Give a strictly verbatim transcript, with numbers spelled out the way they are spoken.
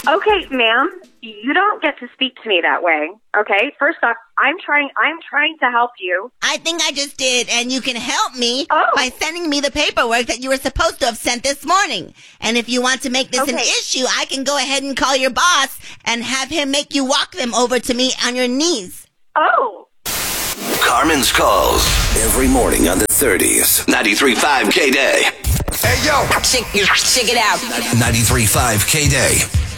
Okay, ma'am, you don't get to speak to me that way, okay? First off, I'm trying I'm trying to help you. I think I just did, and you can help me oh. by sending me the paperwork that you were supposed to have sent this morning. And if you want to make this okay. an issue, I can go ahead and call your boss and have him make you walk them over to me on your knees. Oh. Carmen's calls every morning on the thirties. ninety-three point five K-Day. Hey, yo. Check, check it out. ninety-three point five K-Day.